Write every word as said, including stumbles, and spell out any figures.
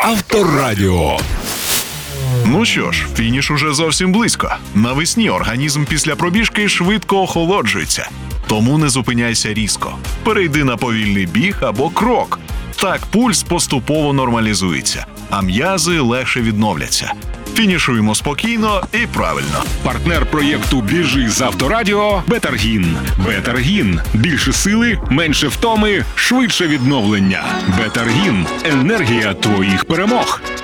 Авторадіо. Ну що ж, фініш уже зовсім близько. Навесні організм після пробіжки швидко охолоджується. Тому не зупиняйся різко. Перейди на повільний біг або крок. Так пульс поступово нормалізується, а м'язи легше відновляться. Фінішуємо спокійно і правильно. Партнер проєкту «Біжи з Авторадіо» – Бетаргін. Бетаргін. Більше сили, менше втоми, швидше відновлення. Бетаргін. Енергія твоїх перемог.